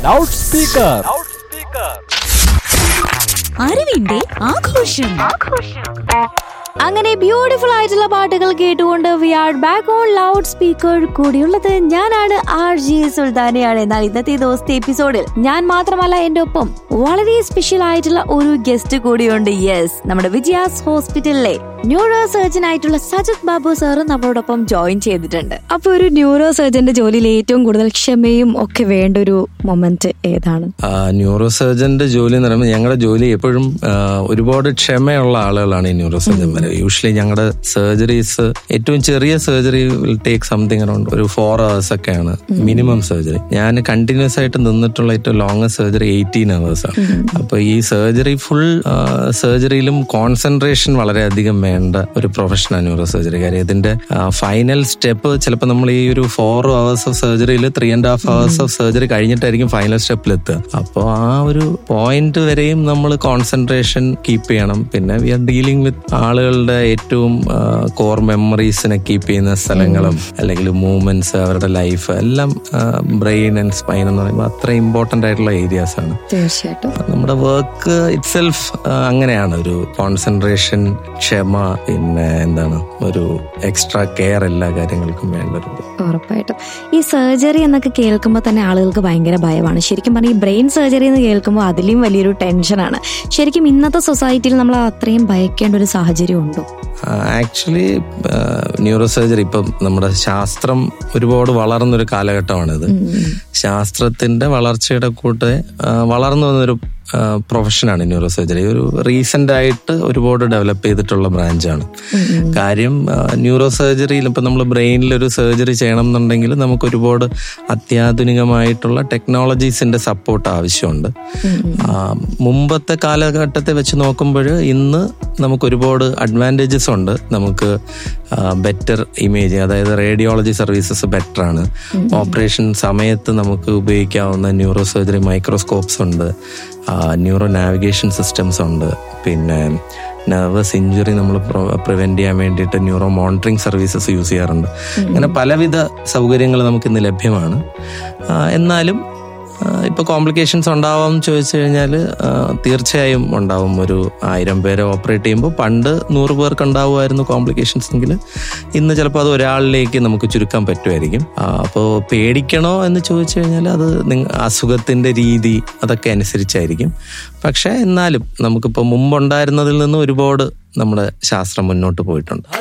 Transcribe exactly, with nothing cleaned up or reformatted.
Loud speaker. അറിവിന്റെ ആഘോഷം. അങ്ങനെ ബ്യൂട്ടിഫുൾ ആയിട്ടുള്ള പാട്ടുകൾ കേട്ടുകൊണ്ട് V are back on loud speaker. കൂടിയുള്ളത് ഞാനാണ് ആർ ജി സുൽത്താനയാണ്. എന്നാൽ ഇന്നത്തെ ദിവസത്തെ എപ്പിസോഡിൽ ഞാൻ മാത്രമല്ല, എന്റെ ഒപ്പം വളരെ സ്പെഷ്യൽ ആയിട്ടുള്ള ഒരു ഗസ്റ്റ് കൂടിയുണ്ട്. യെസ്, നമ്മുടെ വിജയാസ് ഹോസ്പിറ്റലിലെ ന്യൂറോ സർജൻ ആയിട്ടുള്ള സജിത് ബാബു സാറും നമ്മളോടൊപ്പം ജോയിൻ ചെയ്തിട്ടുണ്ട്. അപ്പൊ ഒരു ന്യൂറോ സർജന്റെ ജോലിയിൽ ഏറ്റവും കൂടുതൽ ക്ഷമയും ഒക്കെ വേണ്ട ഒരു മൊമെന്റ് ഏതാണ്? ന്യൂറോ സർജന്റെ ജോലി എന്ന് പറയുമ്പോൾ ഞങ്ങളുടെ ജോലി എപ്പോഴും ഒരുപാട് ക്ഷമയുള്ള ആളുകളാണ് ഈ ന്യൂറോ സർജന്മാർ. യൂഷ്വലി ഞങ്ങളുടെ സർജറീസ് ഏറ്റവും ചെറിയ surgery will take something around ഒരു ഫോർ അവേഴ്സ് ഒക്കെയാണ് മിനിമം സർജറി. ഞാൻ കണ്ടിന്യൂസ് ആയിട്ട് നിന്നിട്ടുള്ള ഏറ്റവും ലോങ്ങസ്റ്റ് സർജറി എയ്റ്റീൻ അവേഴ്സ് ആണ്. അപ്പൊ ഈ സർജറി ഫുൾ സർജറിയിലും കോൺസെൻട്രേഷൻ വളരെയധികം വേണ്ട ഒരു പ്രൊഫഷനാണ് ന്യൂറോ സർജറി. കാര്യം ഇതിന്റെ ഫൈനൽ സ്റ്റെപ്പ് ചിലപ്പോൾ നമ്മൾ ഈ ഒരു four hours of സർജറിയിൽ three and half hours of surgery കഴിഞ്ഞിട്ടായിരിക്കും final സ്റ്റെപ്പിൽ എത്തുക. അപ്പോൾ ആ ഒരു പോയിന്റ് വരെയും നമ്മൾ കോൺസെൻട്രേഷൻ കീപ്പ് ചെയ്യണം. പിന്നെ വി ആർ ഡീലിംഗ് വിത്ത് ആളുകളുടെ ഏറ്റവും കോർ മെമ്മറീസിനെ കീപ്പ് ചെയ്യുന്ന സ്ഥലങ്ങളും അല്ലെങ്കിൽ മൂവ്മെന്റ്സ്, അവരുടെ ലൈഫ് എല്ലാം ബ്രെയിൻ ആൻഡ് സ്പൈൻ എന്ന് പറയുമ്പോൾ അത്ര ഇമ്പോർട്ടന്റ് ആയിട്ടുള്ള ഏരിയാസ് ആണ്. തീർച്ചയായിട്ടും നമ്മുടെ വർക്ക് ഇറ്റ് സെൽഫ് അങ്ങനെയാണ്. ഒരു കോൺസെൻട്രേഷൻ, ക്ഷമ, പിന്നെ എന്താണ് ഒരു എക്സ്ട്രാ കെയർ എല്ലാ കാര്യങ്ങൾക്കും വേണ്ടത്. ഉറപ്പായിട്ടും ഈ സർജറി എന്നൊക്കെ കേൾക്കുമ്പോൾ തന്നെ ആളുകൾക്ക് ഭയങ്കര ഭയമാണ്. ശരിക്കും പറഞ്ഞാൽ ഈ ബ്രെയിൻ സർജറി എന്ന് കേൾക്കുമ്പോൾ അതിലും വലിയൊരു ടെൻഷനാണ്. ശരിക്കും ഇന്നത്തെ സൊസൈറ്റിയിൽ നമ്മൾ അത്രയും ഭയക്കേണ്ട ഒരു സാഹചര്യം ഉണ്ടോ? ആക്ച്വലി ന്യൂറോ സർജറി ഇപ്പം നമ്മുടെ ശാസ്ത്രം ഒരുപാട് വളർന്നൊരു കാലഘട്ടമാണിത്. ശാസ്ത്രത്തിന്റെ വളർച്ചയുടെ കൂടെ വളർന്നു വന്നൊരു പ്രൊഫഷനാണ് ന്യൂറോ സർജറി. ഒരു റീസെന്റ് ആയിട്ട് ഒരുപാട് ഡെവലപ്പ് ചെയ്തിട്ടുള്ള ബ്രാഞ്ചാണ്. കാര്യം ന്യൂറോ സർജറിയിൽ ഇപ്പം നമ്മൾ ബ്രെയിനിൽ ഒരു സർജറി ചെയ്യണം എന്നുണ്ടെങ്കിൽ നമുക്ക് ഒരുപാട് അത്യാധുനികമായിട്ടുള്ള ടെക്നോളജീസിന്റെ സപ്പോർട്ട് ആവശ്യമുണ്ട്. മുമ്പത്തെ കാലഘട്ടത്തെ വെച്ച് നോക്കുമ്പോൾ ഇന്ന് നമുക്ക് ഒരുപാട് അഡ്വാൻറ്റേജസ് ഉണ്ട്. നമുക്ക് ബെറ്റർ ഇമേജിങ്, അതായത് റേഡിയോളജി സർവീസസ് ബെറ്റർ ആണ്. ഓപ്പറേഷൻ സമയത്ത് നമുക്ക് ഉപയോഗിക്കാവുന്ന ന്യൂറോ സർജറി മൈക്രോസ്കോപ്സ് ഉണ്ട്, ന്യൂറോ നാവിഗേഷൻ സിസ്റ്റംസ് ഉണ്ട്, പിന്നെ നെർവസ് ഇഞ്ചുറി നമ്മൾ പ്രിവെന്റ് ചെയ്യാൻ വേണ്ടിയിട്ട് ന്യൂറോ മോണിറ്ററിംഗ് സർവീസസ് യൂസ് ചെയ്യാറുണ്ട്. അങ്ങനെ പലവിധ സൗകര്യങ്ങൾ നമുക്ക് ഇന്ന് ലഭ്യമാണ്. എന്നാലും ഇപ്പൊ കോംപ്ലിക്കേഷൻസ് ഉണ്ടാവാമെന്ന് ചോദിച്ചു കഴിഞ്ഞാൽ തീർച്ചയായും ഉണ്ടാവും. ഒരു ആയിരം പേരെ ഓപ്പറേറ്റ് ചെയ്യുമ്പോൾ പണ്ട് നൂറ് പേർക്ക് ഉണ്ടാവുമായിരുന്നു കോംപ്ലിക്കേഷൻസ് എങ്കിൽ ഇന്ന് ചിലപ്പോൾ അത് ഒരാളിലേക്ക് നമുക്ക് ചുരുക്കാൻ പറ്റുമായിരിക്കും. അപ്പോൾ പേടിക്കണോ എന്ന് ചോദിച്ചു കഴിഞ്ഞാൽ അത് അസുഖത്തിന്റെ രീതി അതൊക്കെ അനുസരിച്ചായിരിക്കും. പക്ഷെ എന്നാലും നമുക്കിപ്പോൾ മുമ്പുണ്ടായിരുന്നതിൽ നിന്ന് ഒരുപാട് നമ്മുടെ ശാസ്ത്രം മുന്നോട്ട് പോയിട്ടുണ്ട്.